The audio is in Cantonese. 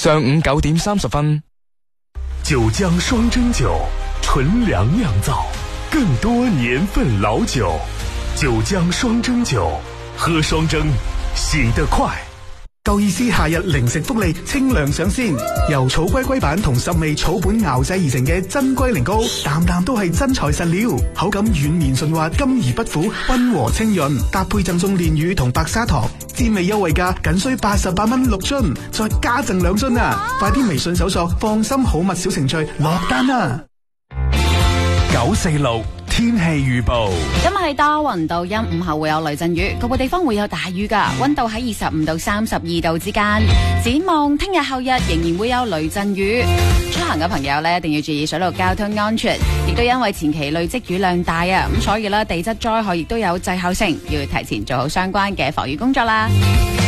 上午9點30分。 九江雙蒸酒，純糧釀造，更多年份老酒。九江雙蒸酒，喝雙蒸，醒得快。 夠意思夏日零食福利清涼上線，由草龜龜板同10味草本熬製而成嘅真龜苓膏，啖啖都係真材實料，口感軟綿順滑，甘而不苦，溫和清潤，搭配贈送煉乳同白砂糖，滋味優惠價僅需88蚊6樽，再加贈2樽啊！快啲微信搜索放心好物小程序落單啊 ！946天氣預報， 今日係多雲到陰，午後會有雷陣雨，局部地方會有大雨噶，溫度喺25到32度之間。展望聽日後日仍然會有雷陣雨，出行嘅朋友呢，一定要注意水路交通安全，亦都因為前期累積雨量大啊，咁所以呢，地質災害亦都有滯後性，要提前做好相關嘅防禦工作啦。